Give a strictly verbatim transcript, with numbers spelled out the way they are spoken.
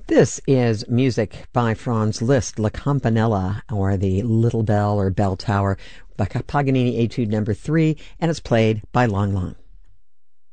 This is music by Franz Liszt, La Campanella, or the Little Bell or Bell Tower, by Paganini Etude number three, and it's played by Lang Lang.